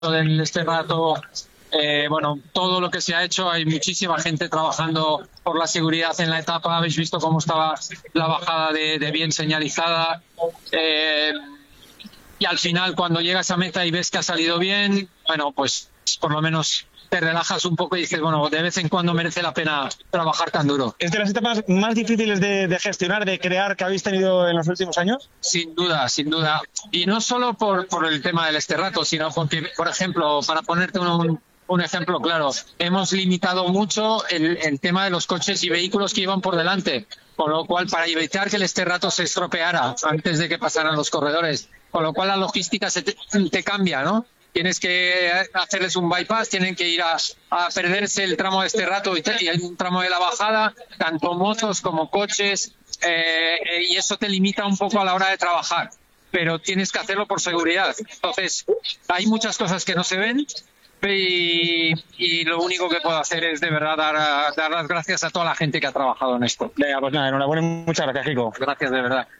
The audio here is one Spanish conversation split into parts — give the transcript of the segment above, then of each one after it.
del este rato, bueno, todo lo que se ha hecho, hay muchísima gente trabajando por la seguridad en la etapa. Habéis visto cómo estaba la bajada de bien señalizada, y al final cuando llegas a meta y ves que ha salido bien, bueno, pues por lo menos te relajas un poco y dices, bueno, de vez en cuando merece la pena trabajar tan duro. ¿Es de las etapas más difíciles de gestionar, de crear, que habéis tenido en los últimos años? Sin duda, sin duda. Y no solo por el tema del este rato, sino porque, por ejemplo, para ponerte un ejemplo claro, hemos limitado mucho el tema de los coches y vehículos que iban por delante, con lo cual para evitar que el este rato se estropeara antes de que pasaran los corredores, con lo cual la logística te cambia, ¿no? Tienes que hacerles un bypass, tienen que ir a perderse el tramo de este rato y un tramo de la bajada, tanto motos como coches, y eso te limita un poco a la hora de trabajar, pero tienes que hacerlo por seguridad. Entonces, hay muchas cosas que no se ven y lo único que puedo hacer es de verdad dar las gracias a toda la gente que ha trabajado en esto. Venga, pues nada, enhorabuena, muchas gracias, Kiko. Gracias, de verdad.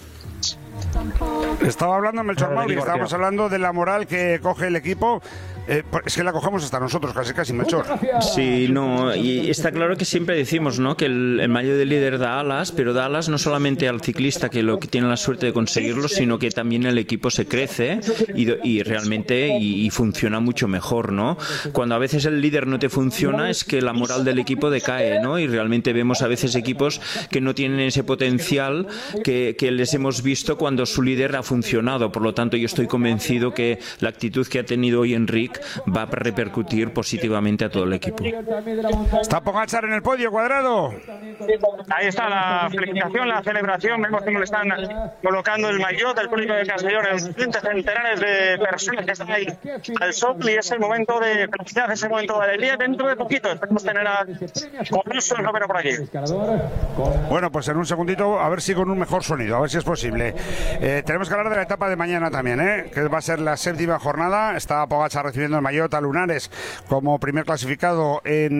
Estaba hablando Melchor Mauri, estábamos hablando de la moral que coge el equipo. Es que la cogemos hasta nosotros, casi, Melchor. Sí, no, y está claro que siempre decimos, ¿no?, que el maillot de líder da alas, pero da alas no solamente al ciclista que tiene la suerte de conseguirlo, sino que también el equipo se crece y realmente funciona mucho mejor, ¿no? Cuando a veces el líder no te funciona es que la moral del equipo decae, ¿no? Y realmente vemos a veces equipos que no tienen ese potencial que les hemos visto cuando su líder ha funcionado. Por lo tanto, yo estoy convencido que la actitud que ha tenido hoy Enric va a repercutir positivamente a todo el equipo. Está Pogačar en el podio, Cuadrado. Ahí está la felicitación, la celebración. Vemos cómo le están colocando el maillot del público de Castellón, centenares de personas que están ahí al sol, y es el momento de felicidad, es el momento de alegría. Dentro de poquito esperemos tener a Coruso el noveno por aquí. Bueno, pues en un segundito, a ver si con un mejor sonido, a ver si es posible. Tenemos que hablar de la etapa de mañana también, que va a ser la 7ª jornada. Está Pogačar recibiendo el maillot a Lunares como primer clasificado en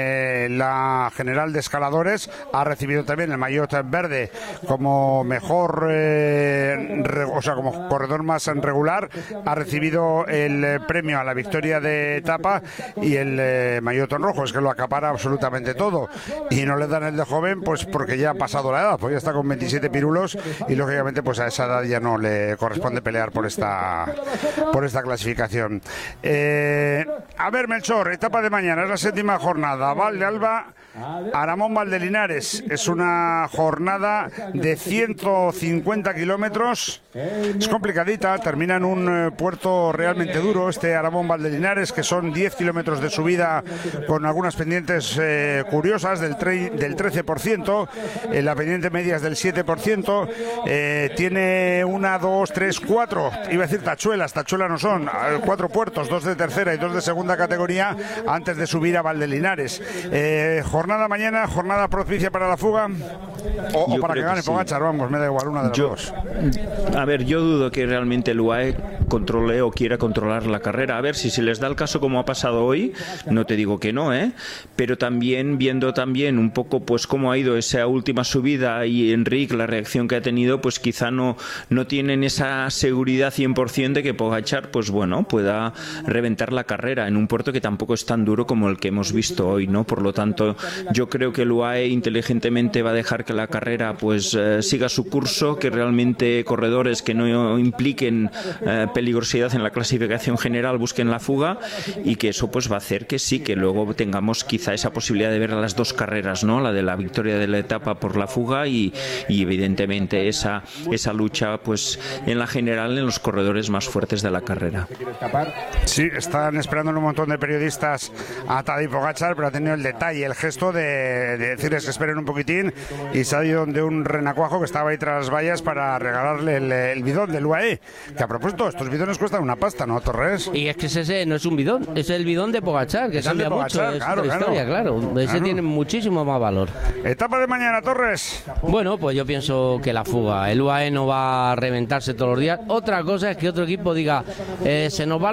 la general de escaladores. Ha recibido también el maillot verde como mejor, como corredor más regular. Ha recibido el premio a la victoria de etapa y el maillot en rojo. Es que lo acapara absolutamente todo. Y no le dan el de joven, pues porque ya ha pasado la edad, pues ya está con 27 pirulos y lógicamente pues a esa edad ya no le corresponde pelear por esta clasificación. A ver, Melchor, etapa de mañana, es la 7ª jornada. Valdealba, Aramón Valdelinares. Es una jornada de 150 kilómetros. Es complicadita, termina en un puerto realmente duro, este Aramón Valdelinares, que son 10 kilómetros de subida con algunas pendientes curiosas del 13%. La pendiente media es del 7%. Tiene 1, 2, 3, 4, iba a decir tachuelas no son, 4 puertos, 2 de tercera y 2 de segunda categoría antes de subir a Valdelinares. Jornada mañana, jornada propicia para la fuga o para que gane Pogačar, vamos, me da igual, una de las dos. A ver, yo dudo que realmente el UAE controle o quiera controlar la carrera. A ver, si se les da el caso como ha pasado hoy, no te digo que no, pero también viendo también un poco pues cómo ha ido esa última subida y Enric, la reacción que ha tenido, pues quizá no tienen esa seguridad 100% de que Pogačar, pues bueno, pueda reventar la carrera en un puerto que tampoco es tan duro como el que hemos visto hoy, ¿no? Por lo tanto, yo creo que el UAE inteligentemente va a dejar que la carrera pues siga su curso, que realmente corredores que no impliquen peligrosidad en la clasificación general busquen la fuga, y que eso pues va a hacer que sí, que luego tengamos quizá esa posibilidad de ver las dos carreras, ¿no? La de la victoria de la etapa por la fuga y evidentemente esa lucha pues en la general en los corredores más fuertes de la carrera. Sí, están esperando un montón de periodistas a Tadej Pogačar, pero ha tenido el detalle, el gesto de decirles que esperen un poquitín, y se ha ido de un renacuajo que estaba ahí tras las vallas para regalarle el bidón del UAE, que a propósito, estos bidones cuestan una pasta, ¿no, Torres? Y es que ese no es un bidón, es el bidón de Pogačar, que cambia mucho, es otra historia, claro. Ese tiene muchísimo más valor. Etapa de mañana, Torres. Bueno, pues yo pienso que la fuga, el UAE no va a reventarse todos los días. Otra cosa es que otro equipo diga, se nos va la fuga, ¿no?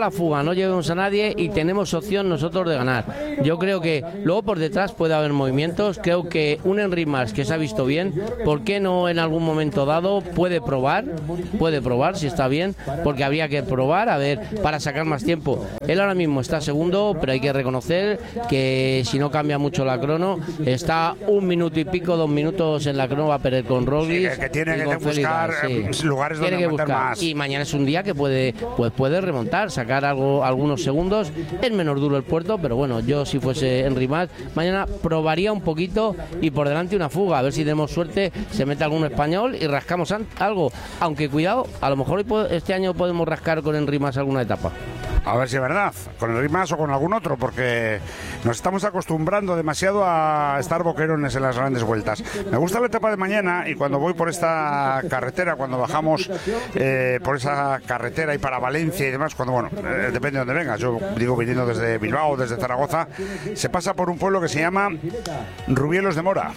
no llevemos a nadie y tenemos opción nosotros de ganar. Yo creo que luego por detrás puede haber movimientos. Creo que un Enric Mas que se ha visto bien, ¿por qué no en algún momento dado puede probar si está bien? Porque habría que probar, a ver, para sacar más tiempo. Él ahora mismo está segundo, pero hay que reconocer que si no cambia mucho la crono, está 1 minuto y pico, 2 minutos en la crono, va a perder con Roglic. Sí, que tiene que buscar lugares donde meter más. Y mañana es un día que puede remontar, sacar algunos segundos. Es menos duro el puerto, pero bueno, yo si fuese Enric Mas, mañana probaría un poquito y por delante una fuga, a ver si tenemos suerte, se mete algún español y rascamos algo. Aunque cuidado, a lo mejor este año podemos rascar con Enric Mas alguna etapa. A ver si es verdad, con Enric Mas o con algún otro, porque nos estamos acostumbrando demasiado a estar boquerones en las grandes vueltas. Me gusta la etapa de mañana y cuando voy por esta carretera, cuando bajamos por esa carretera y para Valencia y demás, cuando, bueno, depende de dónde vengas, yo digo viniendo desde Bilbao, desde Zaragoza, se pasa por un pueblo que se llama Rubielos de Mora.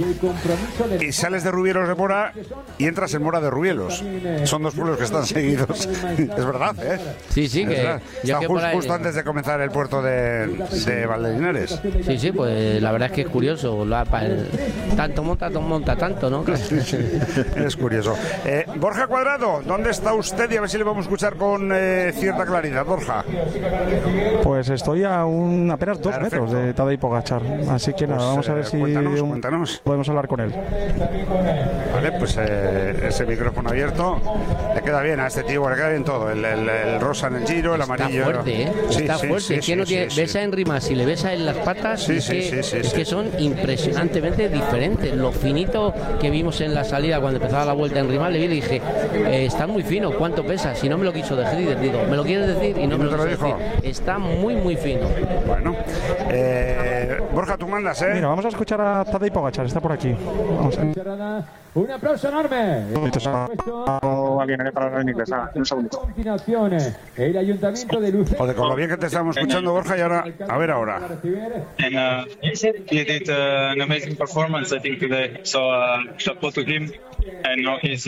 Y sales de Rubielos de Mora y entras en Mora de Rubielos. Son dos pueblos que están seguidos. Es verdad, ¿eh? Sí, que... Está justo antes de comenzar el puerto de Valdelinares. Sí, pues la verdad es que es curioso. Tanto monta tanto, ¿no? Es curioso. Borja Cuadrado, ¿dónde está usted? Y a ver si le vamos a escuchar con cierta claridad. Borja. Pues estoy a apenas 2 metros de Tadej Pogačar. Así que nada, vamos a ver si cuéntanos. podemos hablar con él. Vale, pues ese micrófono abierto. Le queda bien a este tío, le queda bien todo. El rosa en el Giro, el amarillo. Está fuerte, ¿eh? Está fuerte. Ves a Enric Mas y le ves a él las patas, es que son impresionantemente diferentes. Lo finito que vimos en la salida cuando empezaba la vuelta Enric Mas, le vi y le dije, está muy fino, ¿cuánto pesa? Si no me lo quiso decir, digo, ¿me lo quieres decir? Y no me lo dijo. Está muy fino. Bueno, Borja, tú mandas, ¿eh? Mira, vamos a escuchar a Tadej Pogačar, está por aquí. Vamos a ver. Un aplauso enorme. Un segundo. El ayuntamiento de Lucena. Joder, con lo bien que te estamos escuchando, Borja, y ahora, a ver ahora. And he did an amazing performance, I think, today. So, chapeau to him. And now he's,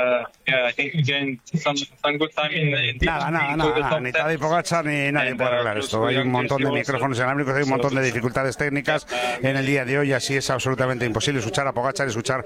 I think, again, some good time in Nada, ni Tadej Pogačar ni nadie puede arreglar esto. Hay un montón de micrófonos inalámbricos, hay un montón de dificultades técnicas en el día de hoy, así es absolutamente imposible escuchar a Pogačar y escuchar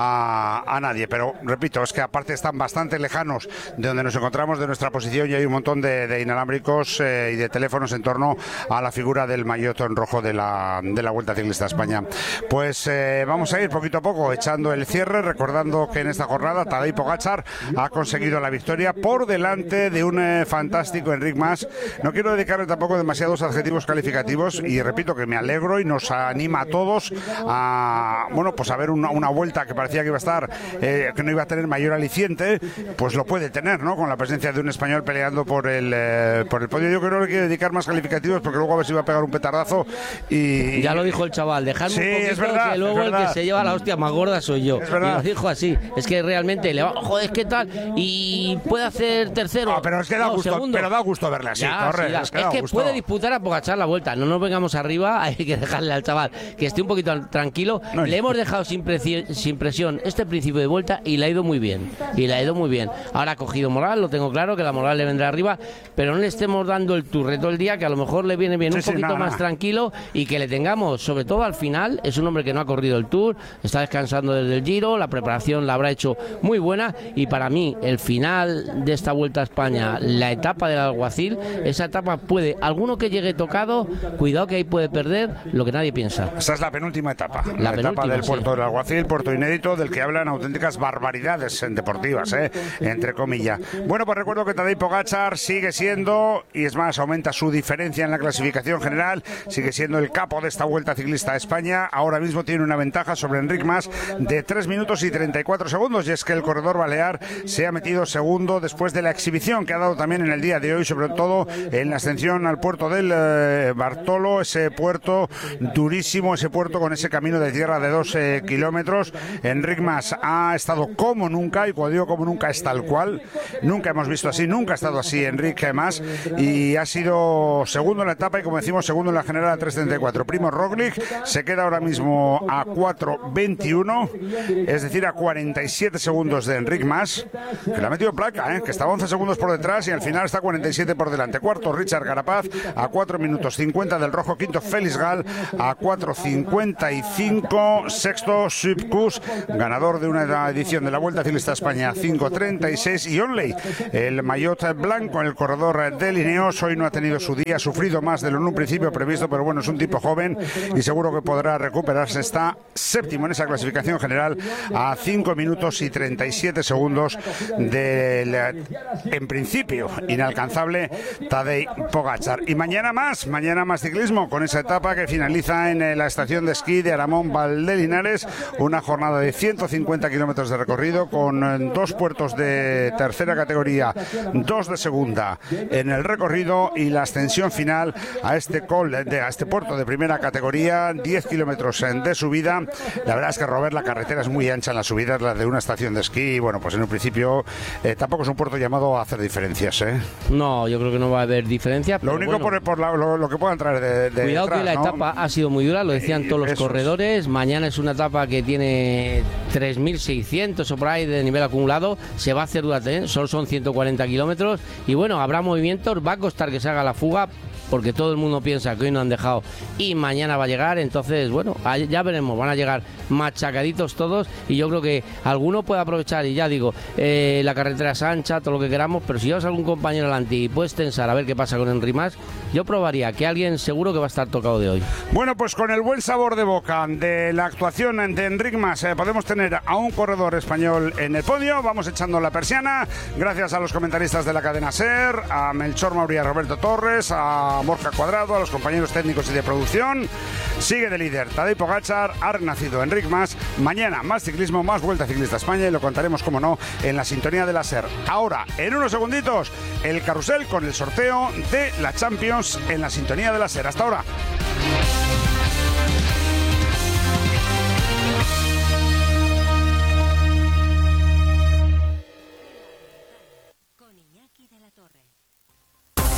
a nadie. Pero, repito, es que aparte están bastante lejanos de donde nos encontramos, de nuestra posición, y hay un montón de inalámbricos y de teléfonos en torno a la figura del maillot en rojo de la Vuelta Ciclista a España. Pues vamos a ir poquito a poco echando el cierre, recordando que en esta jornada Tadej Pogačar ha conseguido la victoria por delante de un fantástico Enric Mas. No quiero dedicarle tampoco demasiados adjetivos calificativos y repito que me alegro y nos anima a todos a ver una vuelta que parecía que iba a estar, que no iba a tener mayor aliciente, pues lo puede tener, ¿no? Con la presencia de un español peleando por el podio. Yo creo que no le quiero dedicar más calificativos porque luego a ver si va a pegar un petardazo y... Ya lo dijo el chaval, dejadme un poquito, es verdad, que luego el que se lleva la hostia más gorda soy yo. Es verdad. Y lo dijo así, es que realmente le va, joder, ¿qué tal? Y puede hacer tercero. Pero es que da gusto, segundo. Pero da gusto verle así, Torres. Es que puede disputar a Pogačar la vuelta, no nos vengamos arriba, hay que dejarle al chaval que esté un poquito tranquilo. Le hemos dejado sin presión este principio de vuelta y le ha ido muy bien. Ahora ha cogido moral, lo tengo claro, que la moral le vendrá arriba, pero no le estemos dando el turre todo el día, que a lo mejor le viene bien un poquito más tranquilo y que le tengamos, sobre todo al final. Es un hombre que no ha corrido el Tour, está descansando desde el Giro, la preparación la habrá hecho muy buena, y para mí el final de esta Vuelta a España, la etapa del Alguacil, esa etapa puede, alguno que llegue tocado, cuidado que ahí puede perder lo que nadie piensa. Esta es la penúltima etapa, la etapa del puerto del Alguacil, puerto inédito, del que hablan auténticas barbaridades deportivas, entre comillas. Bueno, pues recuerdo que Tadej Pogačar sigue siendo, y es más, aumenta su diferencia en la clasificación general, sigue siendo el capo de esta Vuelta Ciclista a España. Ahora mismo tiene una ventaja sobre Enric Mas de 3 minutos y 34 segundos, y es que el corredor balear se ha metido segundo después de la exhibición que ha dado también en el día de hoy, sobre todo en la ascensión al puerto del Bartolo, ese puerto durísimo, ese puerto con ese camino de tierra de 2 kilómetros. Enric Mas ha estado como nunca, y cuando digo como nunca nunca es tal cual, nunca hemos visto así, nunca ha estado así Enric Mas, y ha sido segundo en la etapa y, como decimos, segundo en la general a 3.34. Primo Roglic se queda ahora mismo a 4.21, es decir, a 47 segundos de Enric Mas, que le ha metido placa, que estaba 11 segundos por detrás y al final está 47 por delante. Cuarto, Richard Carapaz a 4 minutos 50 del rojo. Quinto, Félix Gal a 4.55. Sexto, Subkus, ganador de una edición de la Vuelta Ciclista a España, 5.36. Y Onley, el maillot blanco, el corredor de Ineos, hoy no ha tenido su día, ha sufrido más de lo en un principio previsto, pero bueno, es un tipo joven y seguro que podrá recuperarse. Está séptimo en esa clasificación general a 5 minutos y 37 segundos del, en principio, inalcanzable Tadej Pogačar. Y mañana más ciclismo, con esa etapa que finaliza en la estación de esquí de Aramón Valdelinares, una jornada de 150 kilómetros de recorrido con 2 puertos de tercera categoría, 2 de segunda en el recorrido y la ascensión final a este puerto de primera categoría, 10 kilómetros de subida. La verdad es que, Robert, la carretera es muy ancha en la subida, es la de una estación de esquí, y bueno, pues en un principio tampoco es un puerto llamado a hacer diferencias, ¿eh? No, yo creo que no va a haber diferencia. Lo único bueno, por lo que puedan traer de cuidado detrás, que la ¿no? etapa ha sido muy dura, lo decían todos los corredores. Mañana es una etapa que tiene 3.600 o por ahí de nivel acumulado. Se va a hacer dura, solo son 140 kilómetros. Y bueno, habrá movimientos, va a costar que se haga la fuga, porque todo el mundo piensa que hoy no han dejado y mañana va a llegar. Entonces, bueno, ya veremos, van a llegar machacaditos todos y yo creo que alguno puede aprovechar. Y ya digo, la carretera es ancha, todo lo que queramos, pero si llevas algún compañero delante y puedes tensar a ver qué pasa con Enric Mas, yo probaría que alguien seguro que va a estar tocado de hoy. Bueno, pues con el buen sabor de boca de la actuación de Enric Mas, podemos tener a un corredor español en el podio. Vamos echando la persiana, gracias a los comentaristas de la cadena SER, a Melchor Mauri, a Roberto Torres, a Borja Cuadrado, a los compañeros técnicos y de producción. Sigue de líder Tadej Pogačar, ha renacido Enric Mas. Mañana más ciclismo, más Vuelta Ciclista a España, y lo contaremos, como no, en la sintonía de la SER. Ahora, en unos segunditos, el carrusel con el sorteo de la Champions en la sintonía de la SER. Hasta ahora.